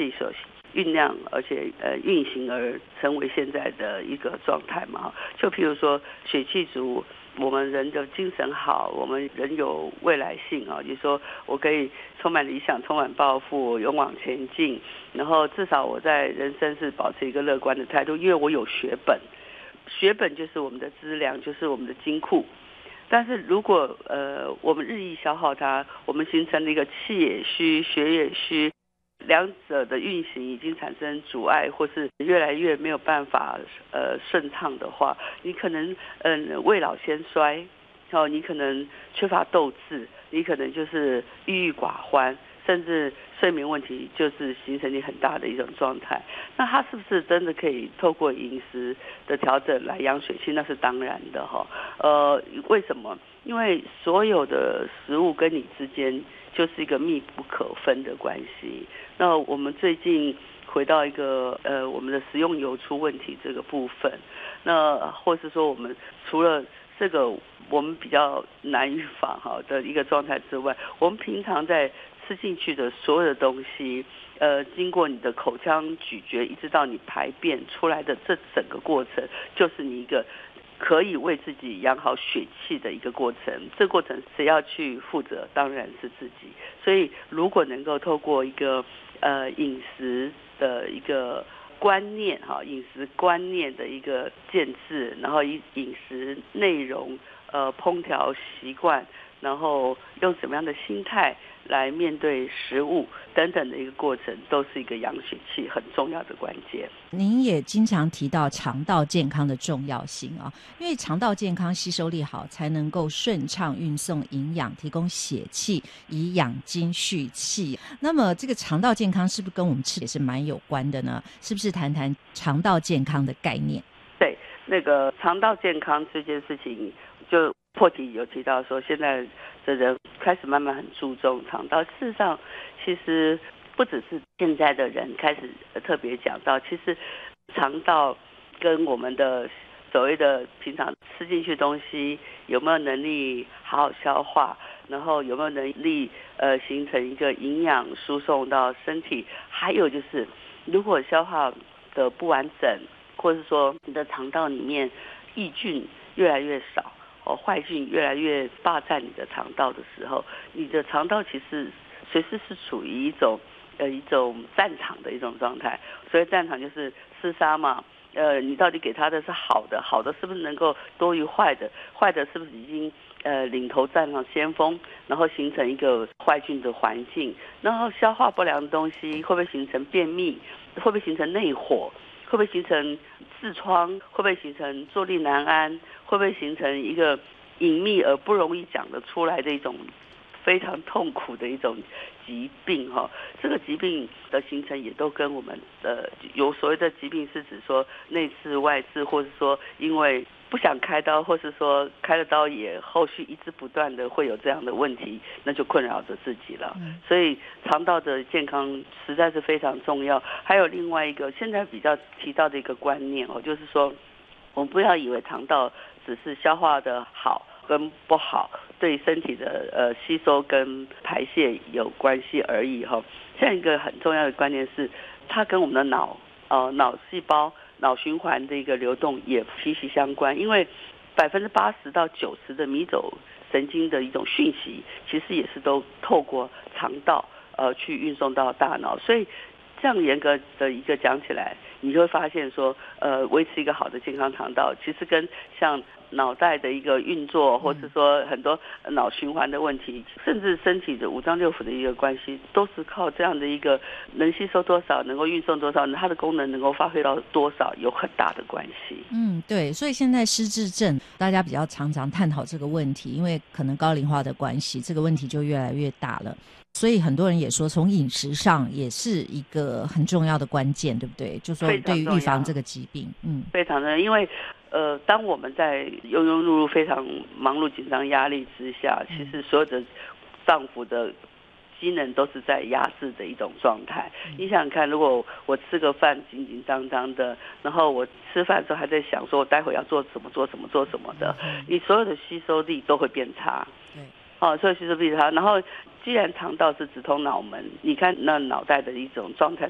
气所酝酿，而且运行而成为现在的一个状态嘛。就譬如说血气足，我们人的精神好，我们人有未来性啊，就是说我可以充满理想，充满抱负，勇往前进，然后至少我在人生是保持一个乐观的态度，因为我有血本，血本就是我们的资粮，就是我们的金库。但是如果我们日益消耗它，我们形成了一个气也虚，血也虚，两者的运行已经产生阻碍，或是越来越没有办法顺畅的话，你可能未老先衰，你可能缺乏斗志，你可能就是郁郁寡欢，甚至睡眠问题就是形成你很大的一种状态。那它是不是真的可以透过饮食的调整来养血气？那是当然的哈。为什么？因为所有的食物跟你之间就是一个密不可分的关系。那我们最近回到一个我们的食用油出问题这个部分，那或是说我们除了这个我们比较难预防的一个状态之外，我们平常在吃进去的所有的东西，经过你的口腔咀嚼，一直到你排便出来的这整个过程，就是你一个可以为自己养好血气的一个过程。这过程谁要去负责？当然是自己。所以如果能够透过一个饮食的一个观念饮食观念的一个建制，然后饮食内容烹调习惯，然后用什么样的心态来面对食物等等的一个过程，都是一个养血气很重要的关键。 您也经常提到肠道健康的重要性因为肠道健康吸收力好，才能够顺畅运送营养，提供血气，以养精蓄气。那么这个肠道健康是不是跟我们吃也是蛮有关的呢？是不是谈谈肠道健康的概念？ 对，那个肠道健康这件事情，就破题有提到说，现在的人开始慢慢很注重肠道。事实上，其实不只是现在的人开始特别讲到，其实肠道跟我们的所谓的平常吃进去的东西有没有能力好好消化，然后有没有能力形成一个营养输送到身体，还有就是如果消化的不完整，或是说你的肠道里面益菌越来越少，坏菌越来越霸占你的肠道的时候，你的肠道其实随时是处于一种战场的一种状态。所以战场就是厮杀嘛，你到底给他的是好的，好的是不是能够多于坏的，坏的是不是已经领头站上先锋，然后形成一个坏菌的环境，然后消化不良的东西会不会形成便秘，会不会形成内火，会不会形成痔疮，会不会形成坐立难安，会不会形成一个隐秘而不容易讲得出来的一种非常痛苦的一种疾病这个疾病的形成也都跟我们有所谓的疾病是指说内痔外痔，或是说因为不想开刀，或是说开了刀也后续一直不断的会有这样的问题，那就困扰着自己了。所以肠道的健康实在是非常重要。还有另外一个现在比较提到的一个观念就是说我们不要以为肠道只是消化的好跟不好对身体的吸收跟排泄有关系而已现在一个很重要的观念是，它跟我们的脑细胞、脑循环的一个流动也息息相关。因为80%到90%的迷走神经的一种讯息，其实也是都透过肠道去运送到大脑。所以这样严格的一个讲起来，你就会发现说维持一个好的健康肠道，其实跟像脑袋的一个运作，或是说很多脑循环的问题，甚至身体的五脏六腑的一个关系，都是靠这样的一个能吸收多少，能够运送多少，它的功能能够发挥到多少，有很大的关系。 对，所以现在失智症大家比较常探讨这个问题，因为可能高龄化的关系，这个问题就越来越大了。所以很多人也说从饮食上也是一个很重要的关键，对不对？就说对于预防这个疾病非常的，因为当我们在庸庸碌碌非常忙碌紧张压力之下，其实所有的脏腑的机能都是在压制的一种状态。你想想看，如果我吃个饭紧紧张张的，然后我吃饭的时候还在想说我待会要做什么的，你所有的吸收力都会变差。所以吸收力差。然后既然肠道是直通脑门，你看那脑袋的一种状态